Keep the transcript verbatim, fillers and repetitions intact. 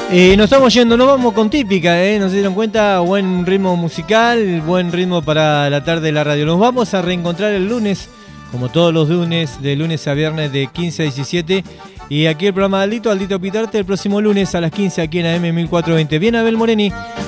Eh, nos estamos yendo, nos vamos con típica, ¿eh? ¿No se dieron cuenta? Buen ritmo musical, buen ritmo para la tarde de la radio. Nos vamos a reencontrar el lunes, como todos los lunes, de lunes a viernes de quince a diecisiete. Y aquí el programa de Aldito, Aldito Pitarte, el próximo lunes a las quince aquí en A M mil cuatrocientos veinte. Bien, Abel Moreni.